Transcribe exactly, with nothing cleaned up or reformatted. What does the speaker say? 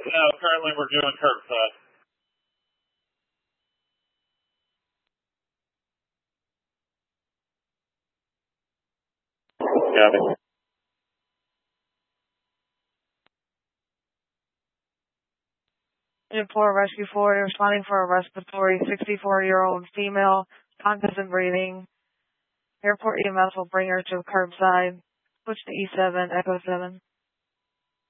No, currently we're doing curbside. Got it. Unit four, Rescue four, you're responding for a respiratory sixty-four-year-old female, constant breathing. Airport E M S will bring her to curbside. Switch to E seven, Echo seven.